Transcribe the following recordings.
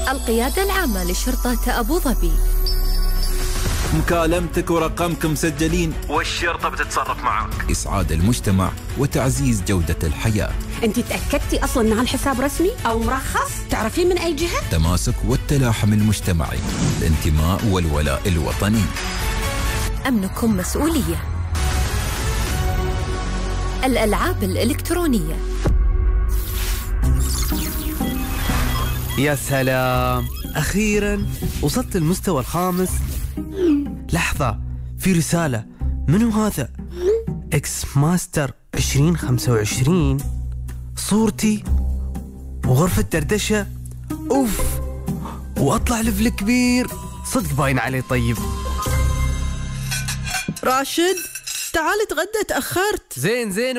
القيادة العامة لشرطة أبو ظبي. مكالمتك ورقمك مسجلين والشرطة بتتصرف معك. إسعاد المجتمع وتعزيز جودة الحياة. أنت تأكدتي أصلاً أن هالحساب رسمي أو مرخص؟ تعرفين من أي جهة؟ تماسك والتلاحم المجتمعي، الانتماء والولاء الوطني. أمنكم مسؤولية. الألعاب الإلكترونية. يا سلام، أخيراً وصلت المستوى الخامس. لحظة، في رسالة. منو هذا؟ إكس ماستر 2025. صورتي وغرفة دردشة. أوف، وأطلع ليفل كبير. صدق باين عليه. طيب راشد، تعال اتغدى، تأخرت. زين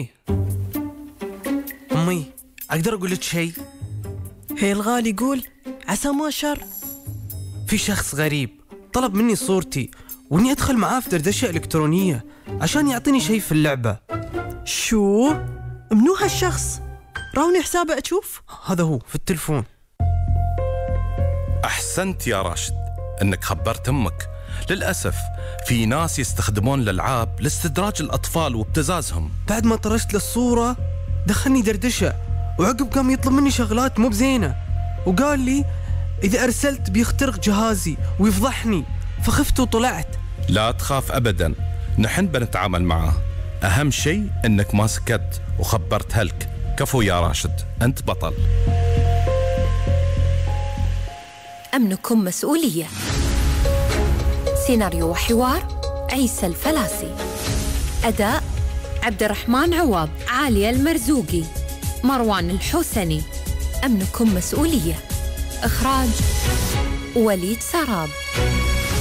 أمي أقدر أقول لك شيء؟ هي الغالي قول، عسى ما شر. في شخص غريب طلب مني صورتي وإني أدخل معاه في دردشة إلكترونية عشان يعطيني شيء في اللعبة. شو؟ منو هالشخص؟ راوني حسابه أشوف. هذا هو في التلفون. أحسنت يا راشد أنك خبرت أمك. للأسف في ناس يستخدمون الألعاب لاستدراج الأطفال وابتزازهم. بعد ما طرشت للصورة دخلني دردشة، وعقب قام يطلب مني شغلات مو بزينة، وقال لي إذا أرسلت بيخترق جهازي ويفضحني، فخفت وطلعت. لا تخاف أبدا، نحن بنتعامل معه. أهم شيء أنك ما سكت وخبرت هلك. كفو يا راشد، أنت بطل. أمنكم مسؤولية. سيناريو وحوار عيسى الفلاسي. أداء عبد الرحمن عواب، عالية المرزوقي، مروان الحسني. أمنكم مسؤولية. إخراج وليد سراب.